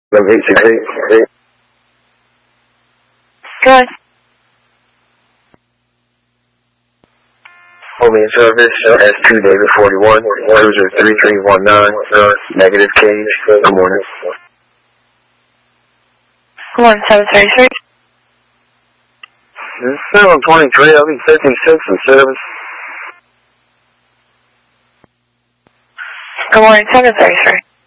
Number 868. Good. Homie in service, S2 David 41, cruiser 3319, negative cage. Good morning. Good morning, 733. 723, I'll be 56 in service. Good morning, 733.